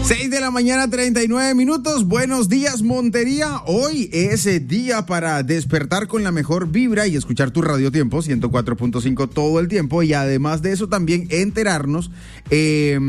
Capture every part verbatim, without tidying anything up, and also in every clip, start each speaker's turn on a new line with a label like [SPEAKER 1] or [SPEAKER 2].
[SPEAKER 1] seis de la mañana, treinta y nueve minutos. Buenos días, Montería. Hoy es el día para despertar con la mejor vibra y escuchar tu Radio Tiempo ciento cuatro punto cinco todo el tiempo. Y además de eso, también enterarnos eh,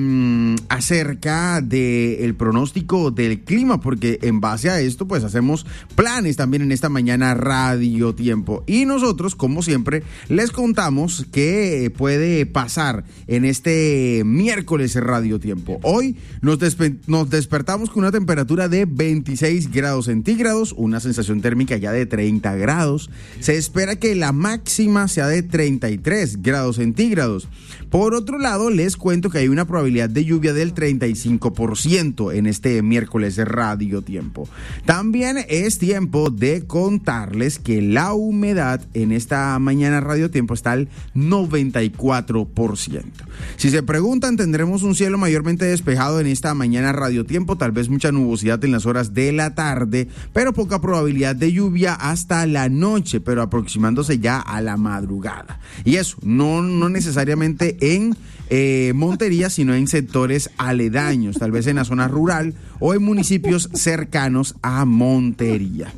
[SPEAKER 1] acerca del pronóstico del clima, porque en base a esto, pues hacemos planes también en esta mañana Radio Tiempo. Y nosotros, como siempre, les contamos qué puede pasar en este miércoles Radio Tiempo. Hoy nos despertamos Nos despertamos con una temperatura de veintiséis grados centígrados, una sensación térmica ya de treinta grados. Se espera que la máxima sea de treinta y tres grados centígrados. Por otro lado, les cuento que hay una probabilidad de lluvia del treinta y cinco por ciento en este miércoles de Radio Tiempo. También es tiempo de contarles que la humedad en esta mañana Radio Tiempo está al noventa y cuatro por ciento. Si se preguntan, tendremos un cielo mayormente despejado en esta mañana Radio Tiempo, tal vez mucha nubosidad en las horas de la tarde, pero poca probabilidad de lluvia hasta la noche, pero aproximándose ya a la madrugada. Y eso, no, no necesariamente en eh, Montería, sino en sectores aledaños, tal vez en la zona rural o en municipios cercanos a Montería.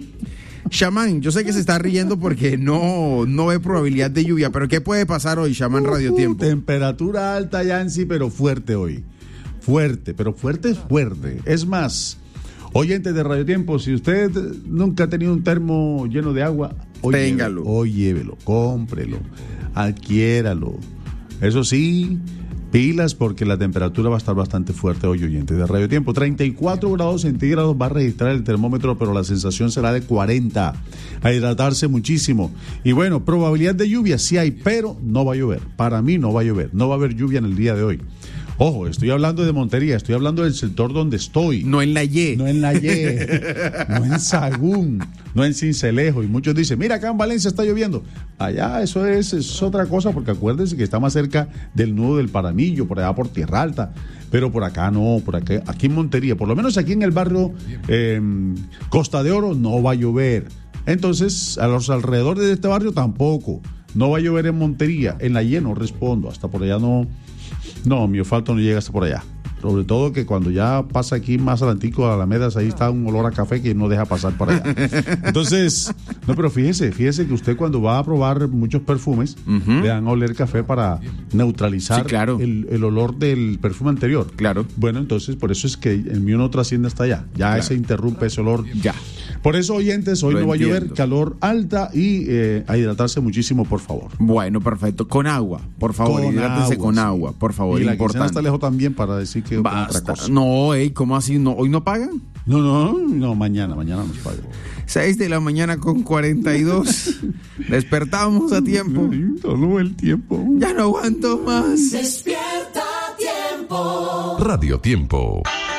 [SPEAKER 1] Shaman, yo sé que se está riendo porque no, no ve probabilidad de lluvia, pero ¿qué puede pasar hoy, Shaman Radio Tiempo?
[SPEAKER 2] Uh, temperatura alta, Yancy, pero fuerte hoy. Fuerte, pero fuerte es fuerte. Es más, oyentes de Radio Tiempo, si usted nunca ha tenido un termo lleno de agua, hoy téngalo. Llévelo, hoy llévelo, cómprelo, adquiéralo. Eso sí, pilas porque la temperatura va a estar bastante fuerte hoy, oyentes de Radio Tiempo. treinta y cuatro grados centígrados va a registrar el termómetro, pero la sensación será de cuarenta. A hidratarse muchísimo. Y bueno, probabilidad de lluvia sí hay, pero no va a llover. Para mí no va a llover. No va a haber lluvia en el día de hoy. Ojo, estoy hablando de Montería, estoy hablando del sector donde estoy.
[SPEAKER 1] No en la Y.
[SPEAKER 2] No en la Y, no en Sagún, no en Cincelejo. Y muchos dicen, mira, acá en Valencia está lloviendo. Allá eso es, es otra cosa, porque acuérdense que está más cerca del nudo del Paramillo, por allá por Tierra Alta. Pero por acá no, por acá, aquí en Montería, por lo menos aquí en el barrio eh, Costa de Oro, no va a llover. Entonces, a los alrededores de este barrio tampoco. No va a llover en Montería. En la Y no respondo, hasta por allá no... No, mi olfato no llega hasta por allá. Sobre todo que cuando ya pasa aquí más adelantico a Alamedas, ahí está un olor a café que no deja pasar por allá. Entonces, no, pero fíjese, fíjese que usted cuando va a probar muchos perfumes, uh-huh. le dan a oler café para neutralizar sí, claro. el, el olor del perfume anterior.
[SPEAKER 1] Claro.
[SPEAKER 2] Bueno, entonces por eso es que el mío no trasciende hasta allá. Ya claro. se interrumpe ese olor.
[SPEAKER 1] Ya.
[SPEAKER 2] Por eso, oyentes, hoy Lo no entiendo. va a llover, calor alta y eh, a hidratarse muchísimo, por favor.
[SPEAKER 1] Bueno, perfecto. Con agua, por favor, con hidrátense agua, con sí. agua, por favor.
[SPEAKER 2] Y la
[SPEAKER 1] importante.
[SPEAKER 2] quincena está lejos también para decir que
[SPEAKER 1] Basta. otra cosa. No, ey, ¿cómo así? ¿No, ¿Hoy no pagan?
[SPEAKER 2] No, no, no, mañana, mañana nos pagan.
[SPEAKER 1] seis de la mañana con cuarenta y dos. Despertamos a tiempo.
[SPEAKER 2] Todo el tiempo.
[SPEAKER 1] Ya no aguanto más.
[SPEAKER 3] Despierta a tiempo.
[SPEAKER 4] Radio Tiempo.